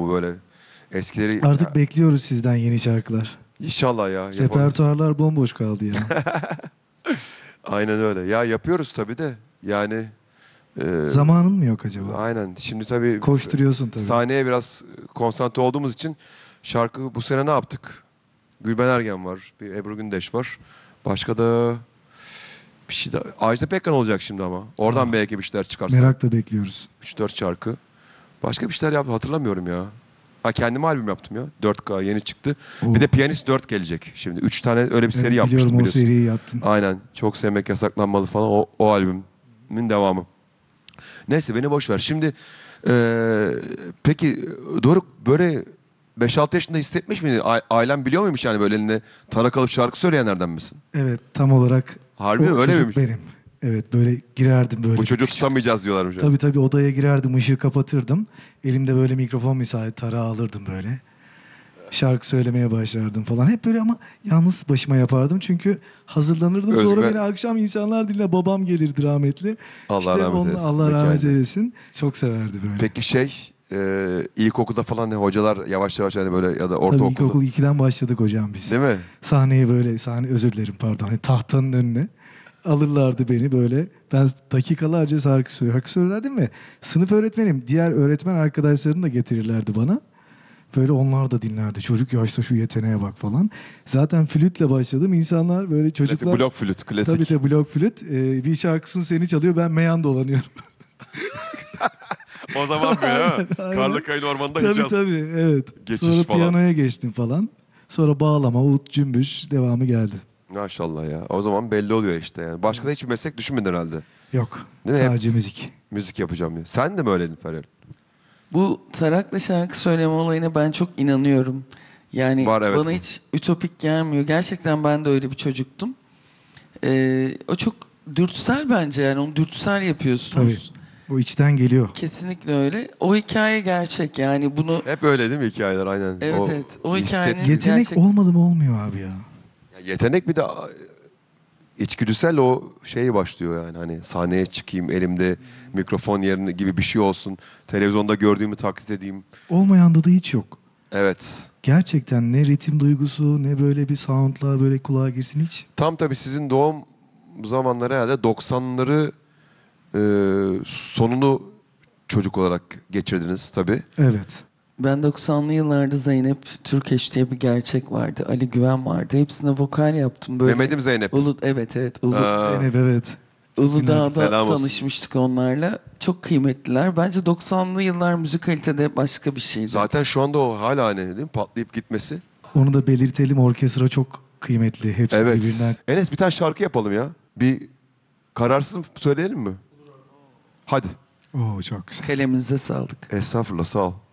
bu böyle. Eskileri Artık bekliyoruz sizden yeni şarkılar. İnşallah ya. Repertuarlar bomboş kaldı ya. Aynen öyle. Ya yapıyoruz tabii de. Yani Zamanın mı yok acaba? aynen. Şimdi tabii Koşturuyorsun tabii. sahneye biraz konsantre olduğumuz için şarkı bu sene ne yaptık? Gülben Ergen var. Bir Ebru Gündeş var. Başka da bir şey daha. Ajda Pekkan olacak şimdi ama. Oradan belki bir şeyler çıkarsa. Merakla bekliyoruz. 3-4 şarkı. Başka bir şeyler yaptım hatırlamıyorum ya. Ha kendime albüm yaptım ya. 4K yeni çıktı. Oo. Bir de Piyanist 4 gelecek şimdi. 3 tane öyle bir seri Evet, yapmıştım biliyorum o biliyorsun. seriyi yaptın. Aynen. Çok sevmek yasaklanmalı falan. O albümün devamı. Neyse beni boş ver. Şimdi peki Doruk böyle 5-6 yaşında hissetmiş miydin? Ailen biliyor muymuş yani böyle eline tarak alıp şarkı söyleyenlerden misin? Evet, tam olarak Harbi mi? o Öyle çocuk miymiş? benim. Evet, böyle girerdim böyle. Bu çocuğu küçük. tutamayacağız diyorlarmış. Yani. Tabii tabii, odaya girerdim, ışığı kapatırdım. Elimde böyle mikrofon misali tarağı alırdım böyle. Şarkı söylemeye başlardım falan. Hep böyle ama yalnız başıma yapardım. Çünkü hazırlanırdım. Sonra Özgür. beni akşam insanlar dinle, babam gelirdi rahmetli. Allah rahmet eylesin. Allah rahmet Mekanı. eylesin. Çok severdi böyle. Peki ilkokulda falan hocalar yavaş yavaş hani böyle ya da Tabii ortaokulda. ilkokul 2'den başladık hocam biz. Değil mi? Sahneye böyle, özür dilerim pardon. Hani tahtanın önüne alırlardı beni böyle. Ben dakikalarca şarkı söylerdim ve sınıf öğretmenim, diğer öğretmen arkadaşlarını da getirirlerdi bana. Böyle onlar da dinlerdi. Çocuk yaşta şu yeteneğe bak falan. Zaten flütle başladım. İnsanlar böyle çocuklar... Klasik blok flüt, klasik. Tabii tabii blok flüt. Bir şarkısını seni çalıyor, ben meyan dolanıyorum. O zaman böyle ha. Aynen. Karlıkayın ormanında Tabii Hicaz. tabii, evet. Geçiş Sonra falan. piyanoya geçtim falan. Sonra bağlama, ut, cümbüş devamı geldi. Maşallah ya. O zaman belli oluyor işte yani. Başka da hiçbir meslek düşünmedin herhalde. Yok, Değil mi? sadece müzik. Müzik yapacağım diye. Sen de mi öyleydin Feryal? Bu tarakla şarkı söyleme olayına ben çok inanıyorum. Yani Var, evet. bana hiç ütopik gelmiyor. Gerçekten ben de öyle bir çocuktum. O çok dürtüsel bence, yani onu dürtüsel yapıyorsunuz. Tabii. O içten geliyor. Kesinlikle öyle. O hikaye gerçek, yani bunu... Hep öyle değil mi hikayeler aynen. Evet, evet. O hikayenin- Yetenek Gerçek- olmadı mı olmuyor abi ya. Ya yetenek bir de içgüdüsel o şeyi başlıyor yani hani sahneye çıkayım elimde mikrofon yerine gibi bir şey olsun. Televizyonda gördüğümü taklit edeyim. Olmayanda da hiç yok. Evet. Gerçekten ne ritim duygusu ne böyle bir soundla böyle kulağa girsin hiç. Tam tabii sizin doğum zamanları herhalde 90'ları sonunu çocuk olarak geçirdiniz tabii. Evet. Ben 90'lı yıllarda Zeynep Türkeş diye bir gerçek vardı. Ali Güven vardı. Hepsine vokal yaptım. Böyle Mehmet'im Zeynep. Evet evet. Zeynep evet. Uludağ'da Selam olsun. tanışmıştık onlarla. Çok kıymetliler. Bence 90'lı yıllar müzikalitede başka bir şeydi. Zaten şu anda o hala hani değil mi? Patlayıp gitmesi. Onu da belirtelim, orkestra çok kıymetli. Hepsi Evet. birbirinden. Enes bir tane şarkı yapalım ya. Bir kararsız söyleyelim mi? Hadi. Oo, çok güzel. Kalemize sağlık. Estağfurullah sağ ol.